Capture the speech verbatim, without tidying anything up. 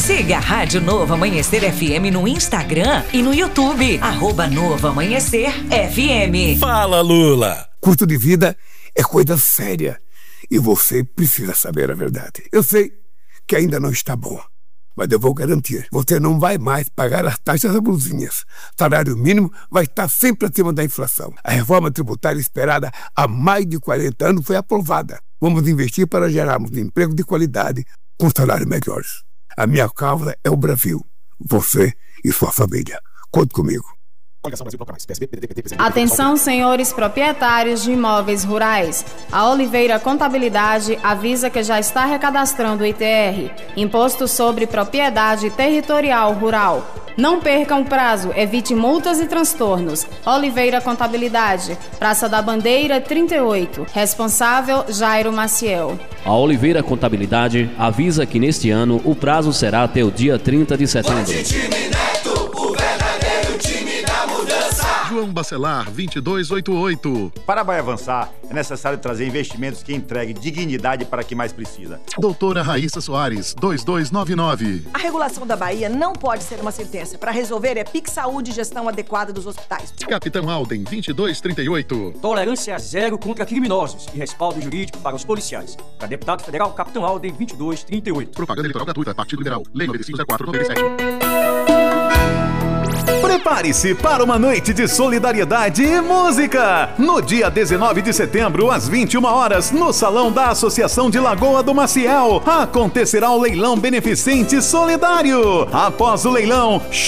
Siga a Rádio Novo Amanhecer F M no Instagram e no YouTube, arroba Novo Amanhecer F M. Fala, Lula! Custo de vida é coisa séria e você precisa saber a verdade. Eu sei que ainda não está bom, mas eu vou garantir, você não vai mais pagar as taxas abusivas. Salário mínimo vai estar sempre acima da inflação. A reforma tributária esperada há mais de quarenta anos foi aprovada. Vamos investir para gerarmos emprego de qualidade com salários melhores. A minha causa é o Brasil, você e sua família. Conte comigo. Atenção, senhores proprietários de imóveis rurais. A Oliveira Contabilidade avisa que já está recadastrando o I T R, Imposto sobre Propriedade Territorial Rural. Não percam o prazo, evite multas e transtornos. Oliveira Contabilidade, Praça da Bandeira trinta e oito. Responsável, Jairo Maciel. A Oliveira Contabilidade avisa que neste ano o prazo será até o dia trinta de setembro. João Bacelar, vinte e dois oitenta e oito. Para a Bahia avançar, é necessário trazer investimentos que entreguem dignidade para quem mais precisa. Doutora Raíssa Soares, dois dois nove nove. A regulação da Bahia não pode ser uma sentença. Para resolver é P I C Saúde e gestão adequada dos hospitais. Capitão Alden, vinte e dois trinta e oito. Tolerância zero contra criminosos e respaldo jurídico para os policiais. Para deputado federal, Capitão Alden, vinte e dois trinta e oito. Propaganda eleitoral gratuita, Partido Liberal. Lei nove cinco zero quatro nove sete. Prepare-se para uma noite de solidariedade e música. No dia dezenove de setembro, às vinte e uma horas, no Salão da Associação de Lagoa do Maciel, acontecerá o leilão beneficente solidário. Após o leilão,